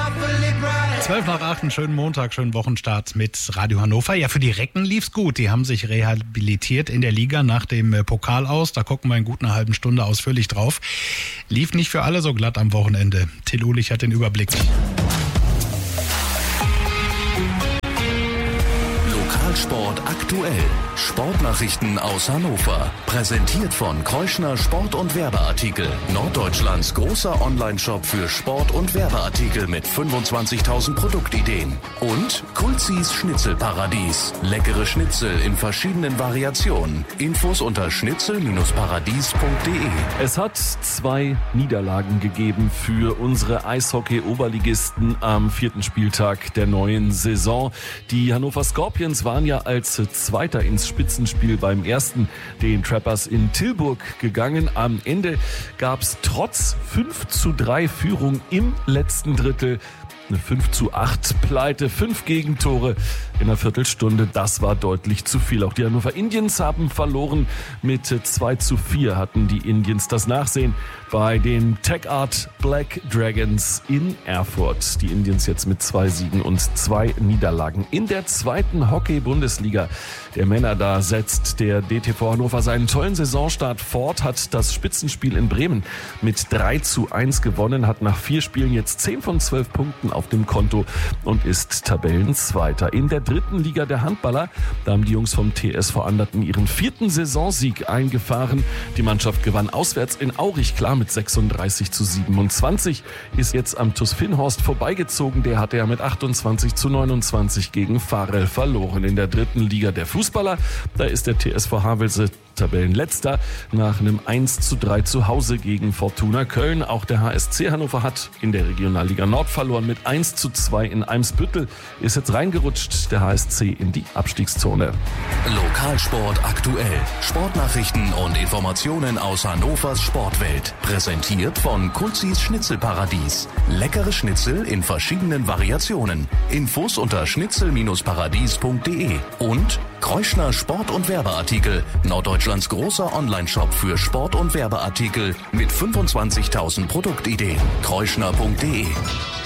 7:12, einen schönen Montag, schönen Wochenstart mit Radio Hannover. Ja, für die Recken lief's gut. Die haben sich rehabilitiert in der Liga nach dem Pokal aus. Da gucken wir in gut einer halben Stunde ausführlich drauf. Lief nicht für alle so glatt am Wochenende. Till Uhlich hat den Überblick. Lokalsport aktuell. Sportnachrichten aus Hannover. Präsentiert von Kreuschner Sport- und Werbeartikel. Norddeutschlands großer Onlineshop für Sport- und Werbeartikel mit 25.000 Produktideen. Und Kulzis Schnitzelparadies. Leckere Schnitzel in verschiedenen Variationen. Infos unter schnitzel-paradies.de. Es hat 2 Niederlagen gegeben für unsere Eishockey-Oberligisten am 4. Spieltag der neuen Saison. Die Hannover Scorpions waren ja als Zweiter ins Spitzenspiel beim ersten den Trappers in Tilburg gegangen. Am Ende gab es trotz 5:3 Führung im letzten Drittel eine 5:8 Pleite, 5 Gegentore in einer Viertelstunde. Das war deutlich zu viel. Auch die Hannover Indians haben verloren. Mit 2:4 hatten die Indians das Nachsehen bei den TechArt Black Dragons in Erfurt. Die Indians jetzt mit 2 Siegen und 2 Niederlagen. In der zweiten Hockey-Bundesliga der Männer, da setzt der DTV Hannover seinen tollen Saisonstart fort, hat das Spitzenspiel in Bremen mit 3:1 gewonnen, hat nach 4 Spielen jetzt 10 von 12 Punkten auf dem Konto und ist Tabellenzweiter. In der dritten Liga der Handballer, da haben die Jungs vom TSV Anderten ihren 4. Saisonsieg eingefahren. Die Mannschaft gewann auswärts in Aurich klar mit 36:27, ist jetzt am TuS Finnhorst vorbeigezogen. Der hatte ja mit 28:29 gegen Varel verloren. In der dritten Liga der Fußballer, da ist der TSV Havelse Tabellenletzter nach einem 1:3 zu Hause gegen Fortuna Köln. Auch der HSC Hannover hat in der Regionalliga Nord verloren mit 1:2 in Eimsbüttel. Ist jetzt reingerutscht, der HSC in die Abstiegszone. Lokalsport aktuell. Sportnachrichten und Informationen aus Hannovers Sportwelt. Präsentiert von Kulzis Schnitzelparadies. Leckere Schnitzel in verschiedenen Variationen. Infos unter schnitzel-paradies.de. Und Kreuschner Sport- und Werbeartikel. Norddeutschlands großer Onlineshop für Sport- und Werbeartikel mit 25.000 Produktideen. Kreuschner.de.